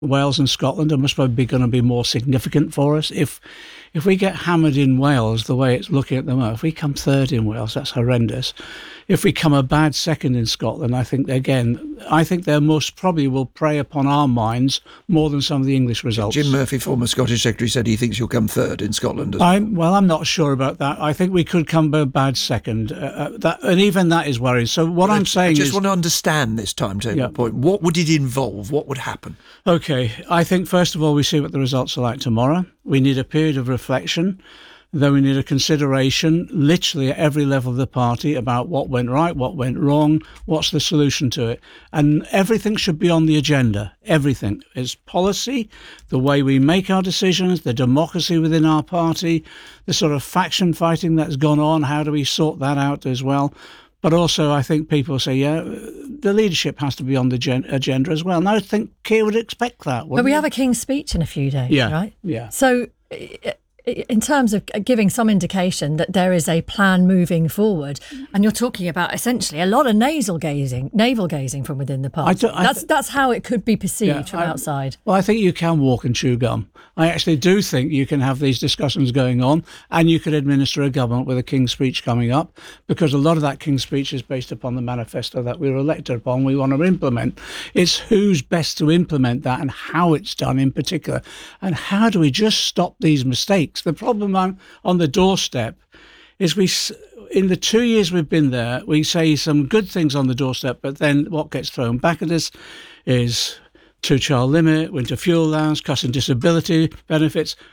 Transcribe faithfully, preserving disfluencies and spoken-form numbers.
Wales and Scotland are most probably going to be more significant for us. If if we get hammered in Wales the way it's looking at the moment, if we come third in Wales, that's horrendous. If we come a bad second in Scotland, I think, again, I think they most probably will prey upon our minds more than some of the English results. Jim Murphy, former Scottish Secretary, said he thinks you'll come third in Scotland. As I'm, well, I'm not sure about that. I think we could come a bad second. Uh, uh, that, and even that is worrying. So what well, I'm saying is... I just is, want to understand this timetable yeah. point. What would it involve? What would happen? OK, I think, first of all, we see what the results are like tomorrow. We need a period of reflection. Then we need a consideration, literally at every level of the party, about what went right, what went wrong, what's the solution to it. And everything should be on the agenda. Everything. It's policy, the way we make our decisions, the democracy within our party, the sort of faction fighting that's gone on. How do we sort that out as well? But also, I think people say, yeah, the leadership has to be on the gen- agenda as well. And I think Keir would expect that. But we you? have a King's Speech in a few days, yeah, right? Yeah. So... in terms of giving some indication that there is a plan moving forward, and you're talking about essentially a lot of nasal gazing, navel gazing from within the party. I I that's that's how it could be perceived yeah, from I, outside. Well, I think you can walk and chew gum. I actually do think you can have these discussions going on, and you could administer a government with a King's Speech coming up, because a lot of that King's Speech is based upon the manifesto that we were elected upon. We want to implement. It's who's best to implement that and how it's done in particular, and how do we just stop these mistakes. The problem on, on the doorstep is we, in the two years we've been there, we say some good things on the doorstep, but then what gets thrown back at us is two-child limit, winter fuel allowance, cutting disability benefits.